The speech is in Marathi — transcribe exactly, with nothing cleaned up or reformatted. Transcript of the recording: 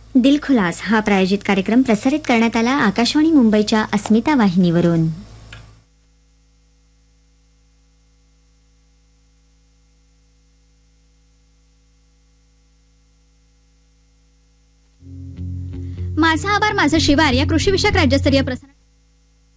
दिलखुलास हा प्रायोजित कार्यक्रम प्रसारित करण्यात आला आकाशवाणी मुंबईच्या अस्मिता वाहिनीवरून. माझा आभार माझं शिवार या कृषी विषयक राज्यस्तरीय प्रसारण